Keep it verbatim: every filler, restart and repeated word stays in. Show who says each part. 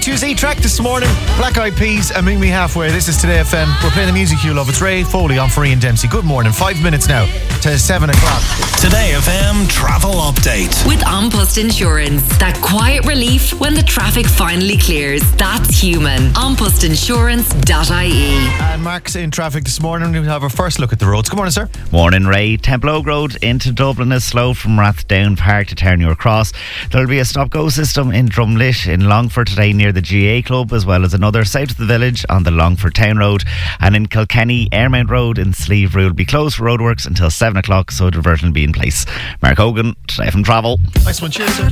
Speaker 1: to Z track this morning. Black Eyed Peas and Meet Me Halfway. This is Today F M. We're playing the music you love. It's Ray Foley on Free and Dempsey. Good morning. Five minutes now to seven o'clock.
Speaker 2: Today F M travel update.
Speaker 3: With An Post Insurance. That quiet relief when the traffic finally clears. That's human. an post insurance dot I E.
Speaker 1: And Mark's in traffic this morning. We'll have our first look at the roads. Good morning, sir.
Speaker 4: Morning, Ray. Templeogue Road into Dublin is slow from Rathdown Park to Ternuer Cross. There'll be a stop-go system in Drumlit in Longford today near the G A Club, as well as another south of the village on the Longford Town Road. And in Kilkenny, Airmount Road in Sleeve will be closed for roadworks until seven o'clock, so a diversion will be in place. Mark Hogan, Today from Travel.
Speaker 1: Nice one. Cheers, sir.